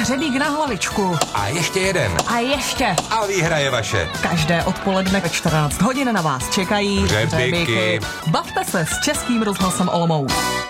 hřebík na hlavičku. A ještě jeden. A ještě. A výhra je vaše. Každé odpoledne ve 14 hodin na vás čekají hřebíky. Bavte se s Českým rozhlasem Olomouc.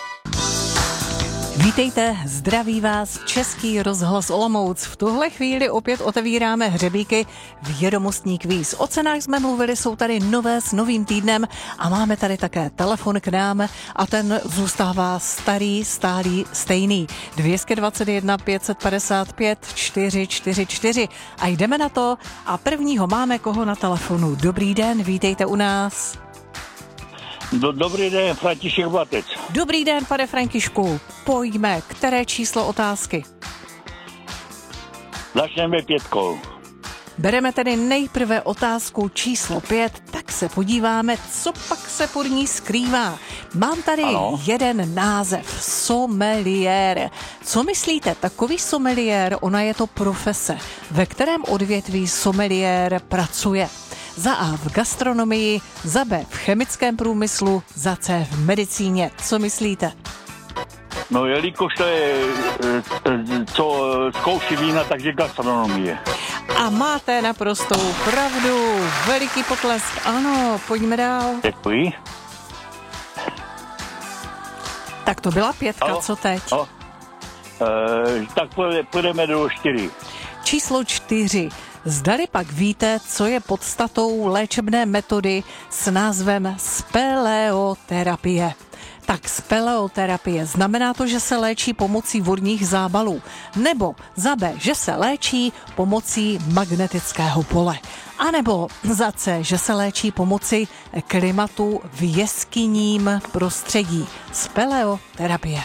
Vítejte, zdraví vás Český rozhlas Olomouc. V tuhle chvíli opět otevíráme hřebíky Vědomostní kvíz. O cenách jsme mluvili, jsou tady nové s novým týdnem a máme tady také telefon k nám a ten zůstává starý, stálý, stejný. 221 555 444 a jdeme na to a prvního máme koho na telefonu. Dobrý den, vítejte u nás. Dobrý den, František Blatec. Dobrý den, pane Františku. Pojďme, které číslo otázky? Začneme 5. Bereme tedy nejprve otázku číslo 5, tak se podíváme, co pak se pod ní skrývá. Mám tady jeden název, sommelier. Co myslíte, takový sommelier, ona je to profese. Ve kterém odvětví sommelier pracuje? Za A v gastronomii, za B v chemickém průmyslu, za C v medicíně. Co myslíte? No, jelikož to je, co zkouší vína, takže gastronomie. A máte naprostou pravdu. Veliký potlesk. Ano, pojďme dál. Děkuji. Tak to byla 5, co teď? Tak půjdeme do 4. Číslo 4. Zdali pak víte, co je podstatou léčebné metody s názvem speleoterapie. Tak speleoterapie, znamená to, že se léčí pomocí vodních zábalů. Nebo za B, že se léčí pomocí magnetického pole. A nebo za C, že se léčí pomocí klimatu v jeskyním prostředí. Speleoterapie.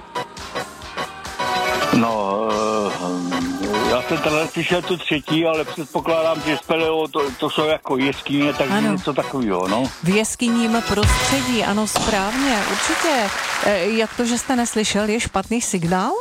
No, já jsem teda slyšel tu 3, ale předpokládám, že speleo to jsou jako jeskyně, takže ano. Něco takového, no. V jeskyním prostředí, ano, správně, určitě. Jak to, že jste neslyšel, je špatný signál?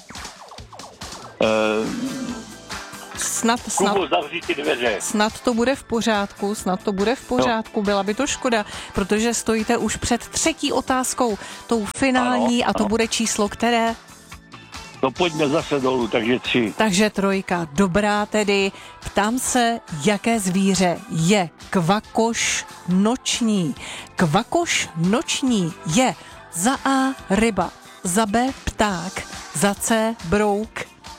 Snad to bude v pořádku, byla by to škoda, protože stojíte už před 3. otázkou, tou finální, a to bude číslo, které... No pojďme zase dolů, takže 3. Takže 3, dobrá tedy. Ptám se, jaké zvíře je kvakoš noční. Kvakoš noční je za A ryba, za B pták, za C brouk.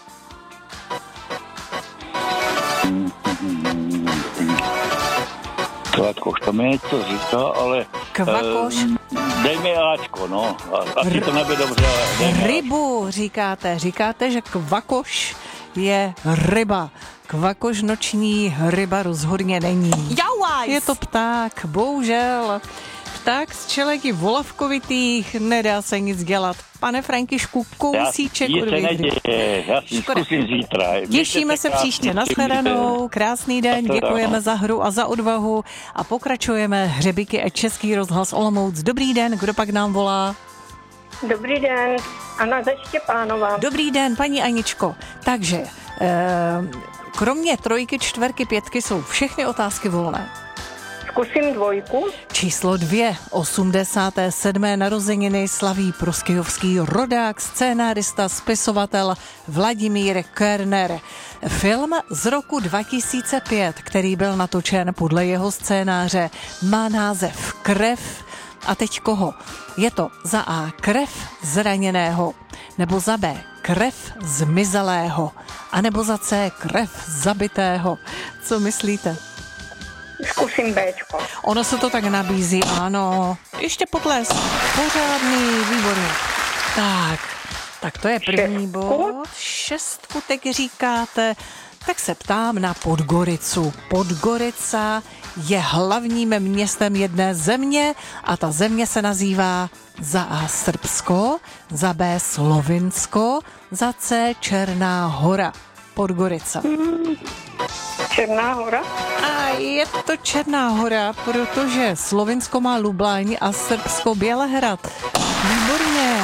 Kvakoš, to mi něco říká, ale... Kvakoš. Dejme Ačko, no. Asi to nebude dobře, ale... Rybu říkáte, že kvakoš je ryba. Kvakoš noční ryba rozhodně není. Je to pták, bohužel. Pták z čeleky volavkovitých, nedá se nic dělat. Pane Františku, kousíček od výhry. Já si zkusím zítra. Těšíme se příště, nashledanou, krásný den, děkujeme za hru a za odvahu a pokračujeme hřebíky a Český rozhlas Olomouc. Dobrý den, kdo pak nám volá? Dobrý den, Anna ze Štěpánova. Dobrý den, paní Aničko. Takže, kromě 3, 4, 5 jsou všechny otázky volné. Zkusím 2. Číslo 2. 87. narozeniny slaví proskyjovský rodák, scénárista, spisovatel Vladimír Kerner. Film z roku 2005, který byl natočen podle jeho scénáře, má název Krev. A teď koho? Je to za A krev zraněného, nebo za B krev zmizelého, anebo za C krev zabitého. Co myslíte? Zkusím Bčko. Ono se to tak nabízí, ano. Ještě potlesk. Pořádný, výborný. Tak to je první bod. 6 teď říkáte. Tak se ptám na Podgoricu. Podgorica je hlavním městem jedné země a ta země se nazývá za A Srbsko, za B Slovinsko, za C Černá Hora. Podgorica. Černá Hora? A je to Černá Hora, protože Slovinsko má Lublaň a Srbsko Bělehrad. Výborně.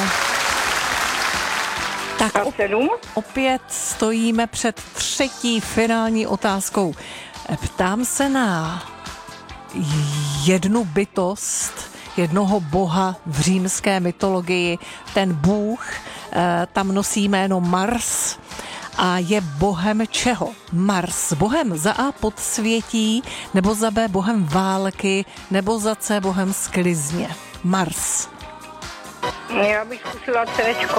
Tak opět stojíme před 3. finální otázkou. Ptám se na jednu bytost, jednoho boha v římské mytologii. Ten bůh tam nosí jméno Mars a je bohem čeho? Mars. Bohem za A podsvětí, nebo za B bohem války, nebo za C bohem sklizně? Mars. Já bych zkusila Cčko.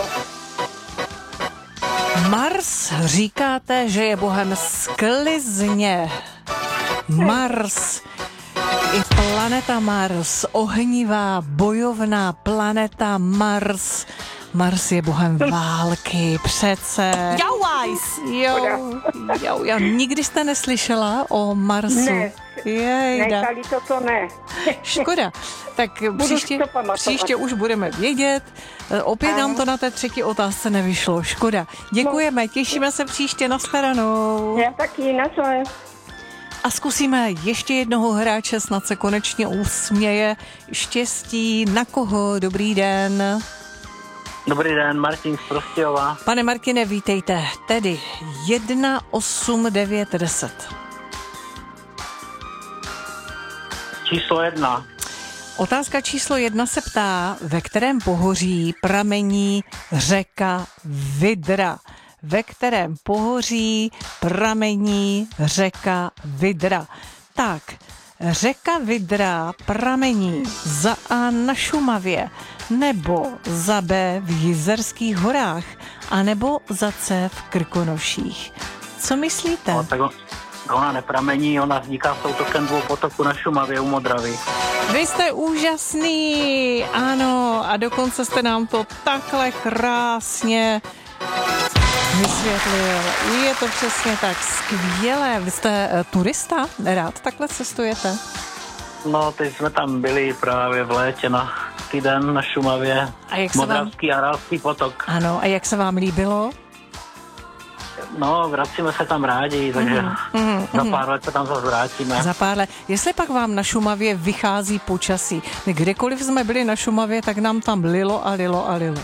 Mars, říkáte, že je bohem sklizně. Mars. I planeta Mars, ohnivá, bojovná planeta Mars. Mars je bohem války, přece. Jauajs! Jo, nikdy jste neslyšela o Marsu? Ne. Nechali to ne. Škoda. Tak příště už budeme vědět. Opět nám to na té třetí otázce nevyšlo. Škoda. Děkujeme, těšíme se příště, nashledanou. Já taky, naschle. A zkusíme ještě jednoho hráče, snad se konečně usměje. Štěstí, na koho? Dobrý den. Dobrý den, Martin z Prostějova. Pane Martine, vítejte. Tedy 1, 8, 9, 10. Číslo 1. Otázka číslo 1 se ptá, ve kterém pohoří pramení řeka Vydra. Ve kterém pohoří pramení řeka Vydra. Tak, řeka Vydra pramení za A na Šumavě, nebo za B v Jizerských horách, anebo za C v Krkonoších. Co myslíte? No, tak ona nepramení, ona vzniká soutokem dvou potoků na Šumavě u Modravy. Vy jste úžasný, ano, a dokonce jste nám to takhle krásně vysvětlil. Je to přesně tak skvělé. Vy jste turista? Rád takhle cestujete? No, teď jsme tam byli právě v létě na týden na Šumavě. A jak se Modravský a Ralský potok. Ano, a jak se vám líbilo? No, vracíme se tam rádi, takže za pár let se tam zase vrátíme. Za pár let. Jestli pak vám na Šumavě vychází počasí, my kdekoliv jsme byli na Šumavě, tak nám tam lilo a lilo a lilo.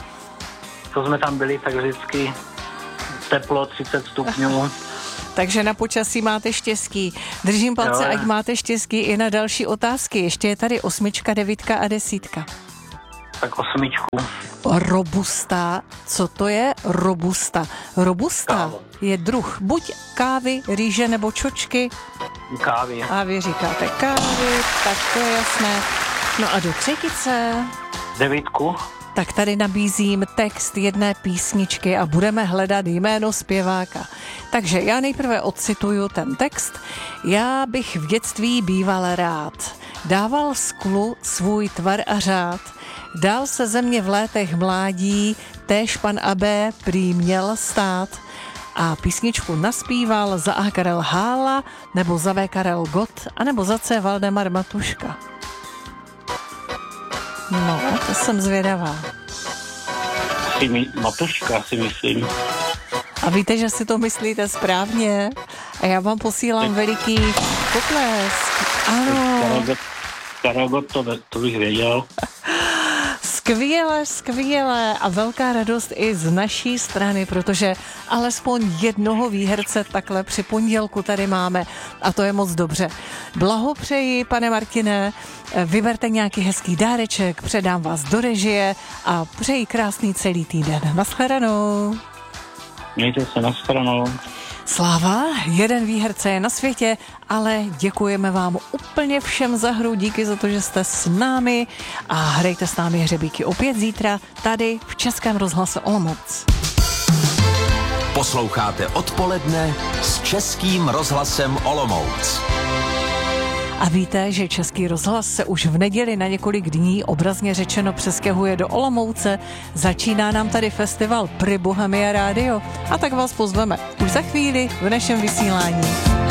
Co jsme tam byli, tak vždycky teplo 30 stupňů. Takže na počasí máte štěstí. Držím palce, ať máte štěstí i na další otázky. Ještě je tady 8, 9 a 10. Tak 8. Robusta. Co to je robusta? Robusta Káva. je druh buď kávy, rýže nebo čočky. Kávy. A vy říkáte kávy, tak to je jasné. No a do třetice? 9. Tak tady nabízím text jedné písničky a budeme hledat jméno zpěváka. Takže já nejprve odcituju ten text. Já bych v dětství býval rád. Dával sklu svůj tvar a řád. Dál se ze mě v létech mládí, též pan Abé prý měl stát. A písničku naspíval za A Karel Hála, nebo za V Karel Gott, anebo za C Valdemar Matuška. No, to jsem zvědavá. Matuška si myslím. A víte, že si to myslíte správně? A já vám posílám veliký potlesk. Ano. Karel Gott, to bych věděl. Skvěle a velká radost i z naší strany, protože alespoň jednoho výherce takhle při pondělku tady máme a to je moc dobře. Blahopřeji, pane Martine, vyberte nějaký hezký dáreček, předám vás do režie a přeji krásný celý týden. Nashledanou. Mějte se, nashledanou. Sláva, jeden výherce je na světě, ale děkujeme vám úplně všem za hru, díky za to, že jste s námi a hrajte s námi hřebíky opět zítra tady v Českém rozhlase Olomouc. Posloucháte Odpoledne s Českým rozhlasem Olomouc. A víte, že Český rozhlas se už v neděli na několik dní obrazně řečeno přestěhuje do Olomouce. Začíná nám tady festival Pri Bohemia Radio a tak vás pozveme už za chvíli v našem vysílání.